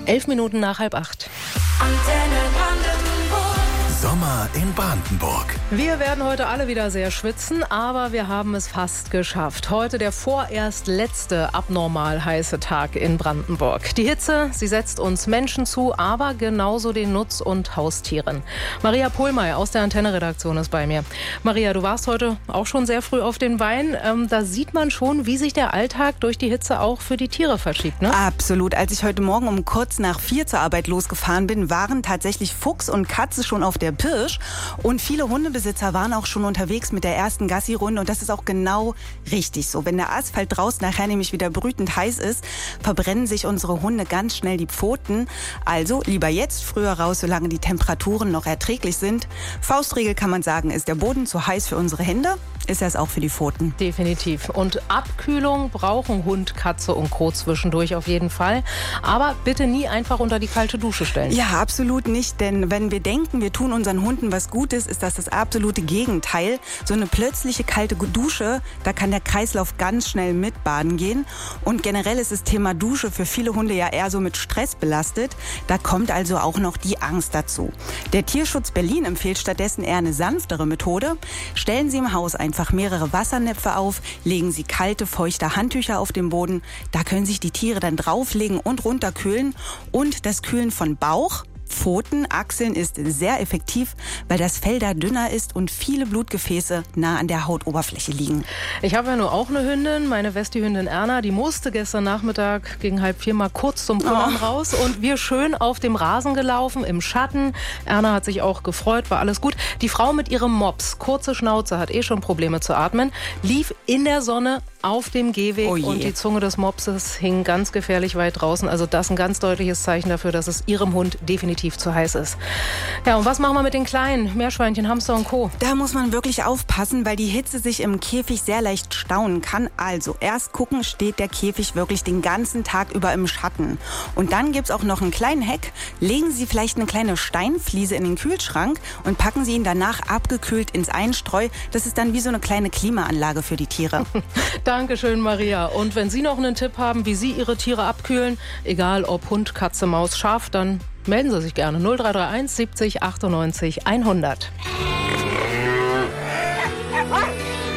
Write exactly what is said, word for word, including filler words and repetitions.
Elf Minuten nach halb acht. Sommer in Brandenburg. Wir werden heute alle wieder sehr schwitzen, aber wir haben es fast geschafft. Heute der vorerst letzte abnormal heiße Tag in Brandenburg. Die Hitze, sie setzt uns Menschen zu, aber genauso den Nutz- und Haustieren. Maria Pohlmeier aus der Antenne-Redaktion ist bei mir. Maria, du warst heute auch schon sehr früh auf den Beinen. Ähm, da sieht man schon, wie sich der Alltag durch die Hitze auch für die Tiere verschiebt, ne? Absolut. Als ich heute Morgen um kurz nach vier zur Arbeit losgefahren bin, waren tatsächlich Fuchs und Katze schon auf der Pirsch. Und viele Hundebesitzer waren auch schon unterwegs mit der ersten Gassi-Runde. Und das ist auch genau richtig so. Wenn der Asphalt draußen nachher nämlich wieder brütend heiß ist, verbrennen sich unsere Hunde ganz schnell die Pfoten. Also lieber jetzt früher raus, solange die Temperaturen noch erträglich sind. Faustregel kann man sagen, ist der Boden zu heiß für unsere Hände, ist er es auch für die Pfoten. Definitiv. Und Abkühlung brauchen Hund, Katze und Co. zwischendurch auf jeden Fall. Aber bitte nie einfach unter die kalte Dusche stellen. Ja, absolut nicht. Denn wenn wir denken, wir tun unseren Hunden was Gutes, ist das das absolute Gegenteil. So eine plötzliche kalte Dusche, da kann der Kreislauf ganz schnell mitbaden gehen. Und generell ist das Thema Dusche für viele Hunde ja eher so mit Stress belastet. Da kommt also auch noch die Angst dazu. Der Tierschutz Berlin empfiehlt stattdessen eher eine sanftere Methode. Stellen Sie im Haus einfach mehrere Wassernäpfe auf, legen Sie kalte, feuchte Handtücher auf den Boden. Da können sich die Tiere dann drauflegen und runterkühlen. Und das Kühlen von Bauch, Pfoten, Achseln ist sehr effektiv, weil das Fell da dünner ist und viele Blutgefäße nah an der Hautoberfläche liegen. Ich habe ja nur auch eine Hündin, meine Westi-Hündin Erna, die musste gestern Nachmittag gegen halb vier mal kurz zum Pullern oh. raus und wir schön auf dem Rasen gelaufen, im Schatten. Erna hat sich auch gefreut, war alles gut. Die Frau mit ihrem Mops, kurze Schnauze, hat eh schon Probleme zu atmen, lief in der Sonne auf dem Gehweg oh und die Zunge des Mopses hing ganz gefährlich weit draußen. Also das ist ein ganz deutliches Zeichen dafür, dass es ihrem Hund definitiv zu heiß ist. Ja, und was machen wir mit den kleinen Meerschweinchen, Hamster und Co.? Da muss man wirklich aufpassen, weil die Hitze sich im Käfig sehr leicht stauen kann. Also erst gucken, steht der Käfig wirklich den ganzen Tag über im Schatten. Und dann gibt's auch noch einen kleinen Hack. Legen Sie vielleicht eine kleine Steinfliese in den Kühlschrank und packen Sie ihn danach abgekühlt ins Einstreu. Das ist dann wie so eine kleine Klimaanlage für die Tiere. Dankeschön, Maria. Und wenn Sie noch einen Tipp haben, wie Sie Ihre Tiere abkühlen, egal ob Hund, Katze, Maus, Schaf, dann melden Sie sich gerne. null drei drei eins siebzig achtundneunzig hundert.